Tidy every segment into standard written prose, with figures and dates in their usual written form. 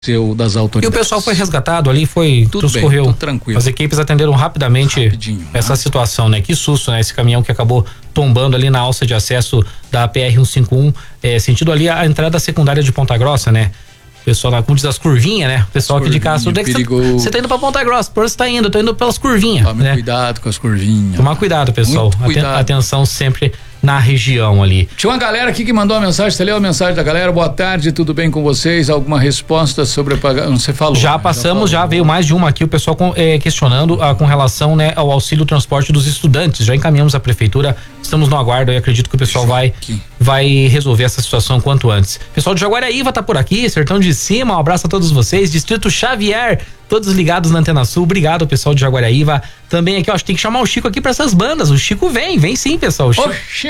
das autoridades. E o pessoal foi resgatado ali, transcorreu. Tudo tranquilo. As equipes atenderam rapidamente essa situação, né? Que susto, né? Esse caminhão que acabou tombando ali na alça de acesso da PR-151, sentido ali a entrada secundária de Ponta Grossa, né? Pessoal, como diz, as curvinhas, né? O pessoal aqui de Castro, você tá indo pra Ponta Grossa, por onde você tá indo? Eu tô indo pelas curvinhas. Tome cuidado com as curvinhas. Tomar cuidado, pessoal. Atenção sempre na região ali. Tinha uma galera aqui que mandou uma mensagem, você leu a mensagem da galera? Boa tarde, tudo bem com vocês? Alguma resposta sobre você falou? Já passamos, já veio mais de uma aqui, o pessoal questionando com relação, né, ao auxílio transporte dos estudantes. Já encaminhamos à prefeitura, estamos no aguardo e acredito que o pessoal vai resolver essa situação quanto antes. Pessoal de Jaguaraíva tá por aqui, Sertão de Cima, um abraço a todos vocês, Distrito Xavier, todos ligados na Antena Sul, obrigado pessoal de Jaguaraíva. Também aqui, ó, tem que chamar o Chico aqui pra essas bandas, o Chico vem sim, pessoal. O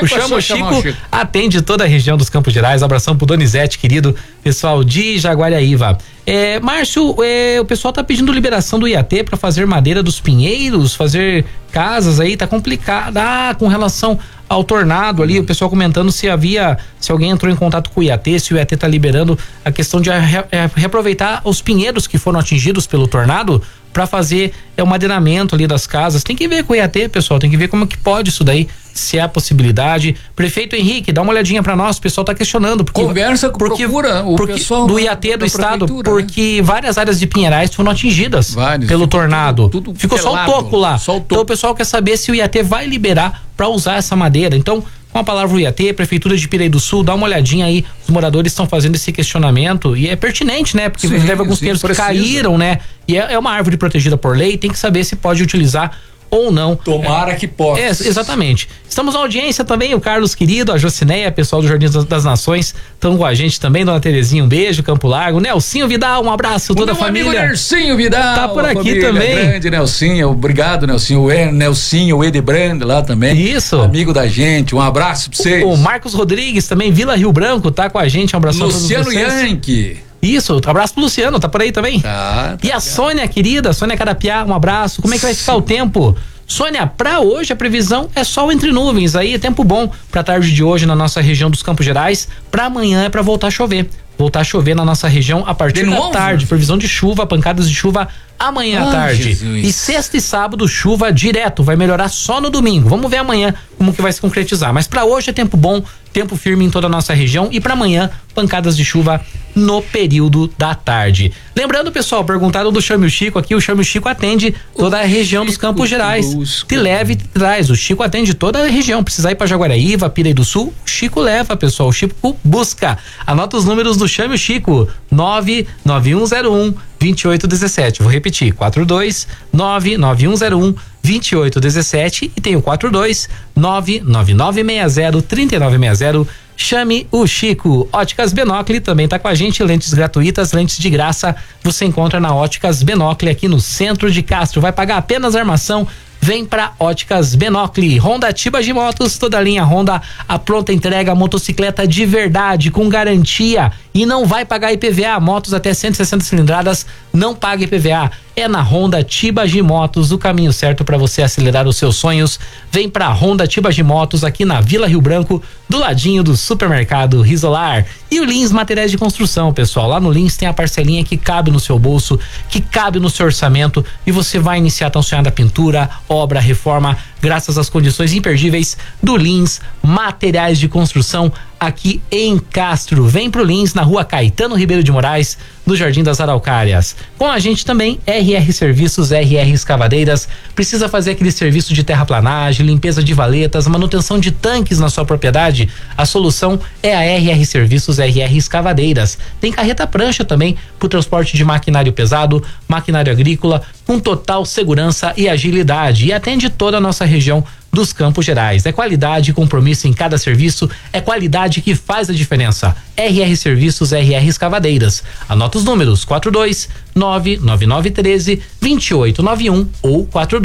Chico atende toda a região dos Campos Gerais, abração pro Donizete, querido, pessoal de Jaguaraíva. Márcio, o pessoal tá pedindo liberação do IAT pra fazer madeira dos pinheiros, fazer casas aí, tá complicado, com relação ao tornado ali, o pessoal comentando se alguém entrou em contato com o IAT, se o IAT tá liberando a questão de reaproveitar os pinheiros que foram atingidos pelo tornado para fazer o madeiramento ali das casas. Tem que ver com o IAT, pessoal, tem que ver como que pode isso daí, se há possibilidade. Prefeito Henrique, dá uma olhadinha para nós, o pessoal tá questionando. Procura o pessoal do IAT do estado, porque várias áreas de Pinheirais foram atingidas pelo tornado. Ficou só o toco lá. Então o pessoal quer saber se o IAT vai liberar para usar essa madeira. Então, com a palavra o IAT, Prefeitura de Pirei do Sul, dá uma olhadinha aí, os moradores estão fazendo esse questionamento e é pertinente, né? Porque leva alguns pinheiros que caíram, né? E é uma árvore protegida por lei, tem que saber se pode utilizar ou não. Tomara que possa. Exatamente. Estamos na audiência também, o Carlos querido, a Jocineia, pessoal do Jardim das Nações, estão com a gente também, dona Terezinha, um beijo, Campo Largo, Nelsinho Vidal, um abraço, toda a família. Amigo Nelsinho Vidal. Tá por aqui também. Grande Nelsinho, obrigado Nelsinho, Nelsinho, o Edebrand lá também. Isso. Amigo da gente, um abraço pra vocês. O Marcos Rodrigues também, Vila Rio Branco, tá com a gente, um abraço a todos vocês. Luciano Yankee. Isso, abraço pro Luciano, tá por aí também? Tá e a Sônia, querida, Sônia Carapiá, um abraço. Como é que vai ficar o tempo? Sônia, pra hoje a previsão é sol entre nuvens, aí é tempo bom pra tarde de hoje na nossa região dos Campos Gerais, pra amanhã é pra voltar a chover. Voltar a chover na nossa região a partir da tarde, previsão de chuva, pancadas de chuva amanhã à tarde. Jesus. E sexta e sábado chuva direto, vai melhorar só no domingo. Vamos ver amanhã como que vai se concretizar, mas pra hoje é tempo bom, tempo firme em toda a nossa região e pra amanhã pancadas de chuva no período da tarde. Lembrando, pessoal, perguntaram do Chame o Chico aqui, o Chame o Chico atende toda a região dos Campos Gerais. Te leva e te traz, o Chico atende toda a região, precisar ir pra Jaguaraíva, Pirei do Sul, o Chico leva, pessoal, o Chico busca. Anota os números do Chame o Chico, 99101-2817, vou repetir, 42-99101-2817 e tem o 42-99960-3960. Chame o Chico. Óticas Benocle também tá com a gente, lentes gratuitas, lentes de graça, você encontra na Óticas Benocle aqui no centro de Castro, vai pagar apenas a armação, vem pra Óticas Benocle. Honda Tiba de Motos, toda a linha Honda, a pronta entrega, motocicleta de verdade, com garantia e não vai pagar IPVA, motos até 160 cilindradas, não paga IPVA. É na Honda Tiba de Motos, o caminho certo para você acelerar os seus sonhos. Vem pra Honda Tiba de Motos aqui na Vila Rio Branco, do ladinho do supermercado Risolar. E o Lins Materiais de Construção, pessoal, lá no Lins tem a parcelinha que cabe no seu bolso, que cabe no seu orçamento e você vai iniciar a tão sonhada pintura, obra, reforma, graças às condições imperdíveis do Lins Materiais de Construção aqui em Castro. Vem pro Lins na Rua Caetano Ribeiro de Moraes, no Jardim das Araucárias. Com a gente também RR Serviços, RR Escavadeiras. Precisa fazer aquele serviço de terraplanagem, limpeza de valetas, manutenção de tanques na sua propriedade? A solução é a RR Serviços, RR Escavadeiras. Tem carreta prancha também para o transporte de maquinário pesado, maquinário agrícola, com total segurança e agilidade. E atende toda a nossa região dos Campos Gerais. É qualidade e compromisso em cada serviço, é qualidade que faz a diferença. RR Serviços, RR Escavadeiras. Anota os números: 42-99913-2891 ou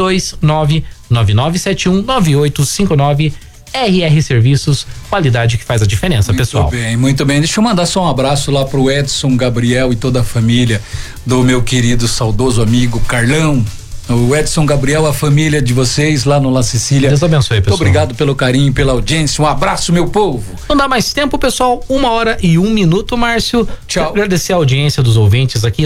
42-99971-9859. RR Serviços, qualidade que faz a diferença, pessoal. Muito bem. Deixa eu mandar só um abraço lá pro Edson, Gabriel e toda a família do meu querido saudoso amigo Carlão. O Edson Gabriel, a família de vocês lá no La Cecília. Deus abençoe, pessoal. Muito obrigado pelo carinho, pela audiência. Um abraço, meu povo. Não dá mais tempo, pessoal. 1h01, Márcio. Tchau. Agradecer a audiência dos ouvintes aqui.